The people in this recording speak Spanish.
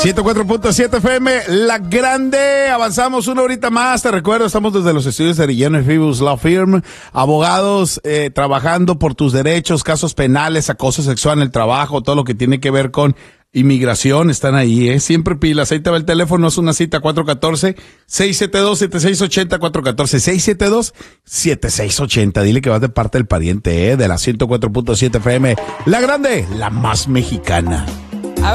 104.7 FM, La Grande. Avanzamos una horita más. Te recuerdo, estamos desde los estudios de Arellano y Fibus Law Firm. Abogados trabajando por tus derechos, casos penales, acoso sexual en el trabajo, todo lo que tiene que ver con inmigración, están ahí, Siempre pilas. Ahí te va el teléfono, es una cita 414-672-7680, 414-672-7680. Dile que vas de parte del pariente, de la 104.7 FM. La Grande, la más mexicana.